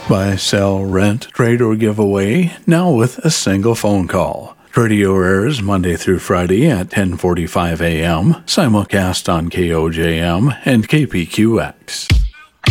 Buy, sell, rent, trade, or give away, now with a single phone call. Radio airs Monday through Friday at 10:45 a.m., simulcast on KOJM and KPQX.